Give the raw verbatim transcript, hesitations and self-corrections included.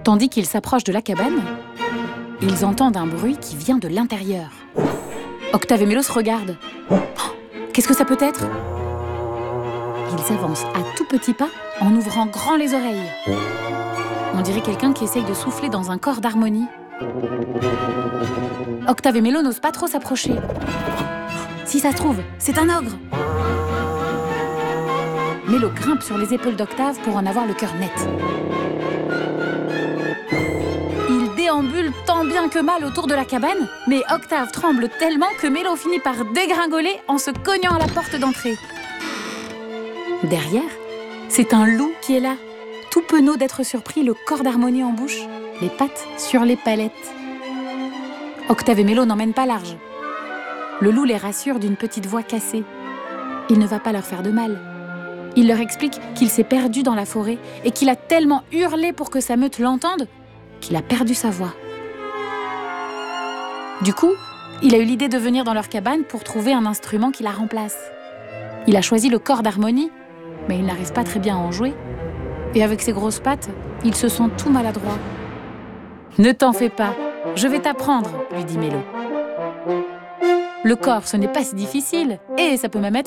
Tandis qu'ils s'approchent de la cabane, ils entendent un bruit qui vient de l'intérieur. Octave et Mélo se regardent. Oh, qu'est-ce que ça peut être ? Ils avancent à tout petits pas en ouvrant grand les oreilles. On dirait quelqu'un qui essaye de souffler dans un corps d'harmonie. Octave et Mélo n'osent pas trop s'approcher. Si ça se trouve, c'est un ogre. Mélo grimpe sur les épaules d'Octave pour en avoir le cœur net. Il déambule tant bien que mal autour de la cabane, mais Octave tremble tellement que Mélo finit par dégringoler en se cognant à la porte d'entrée. Derrière, c'est un loup qui est là, tout penaud d'être surpris, le corps d'harmonie en bouche, les pattes sur les palettes. Octave et Mélo n'emmènent pas large. Le loup les rassure d'une petite voix cassée. Il ne va pas leur faire de mal. Il leur explique qu'il s'est perdu dans la forêt et qu'il a tellement hurlé pour que sa meute l'entende qu'il a perdu sa voix. Du coup, il a eu l'idée de venir dans leur cabane pour trouver un instrument qui la remplace. Il a choisi le corps d'harmonie, mais il n'arrive pas très bien à en jouer. Et avec ses grosses pattes, il se sent tout maladroit. « Ne t'en fais pas, je vais t'apprendre, » lui dit Mélo. Le corps, ce n'est pas si difficile, et ça peut même être